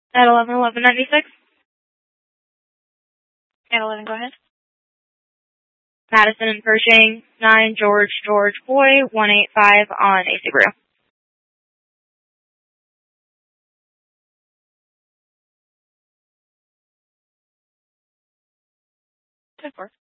At 11-11-96. At 11, go ahead. Madison and Pershing, 9 George Boy, 185 on a Subaru. Good work.